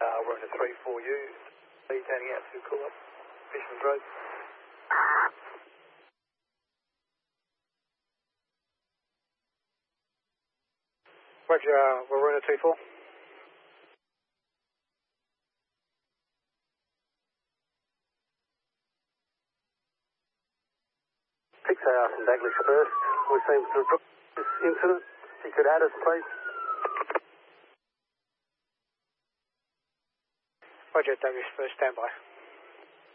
We're on a 3-4U. Lead turning out to call up Fisherman's Road. Roger, we're on a 2-4. Pixar from Daglish first. We seem to have dropped this incident. If you could add us, please. Roger, Daglish first, standby.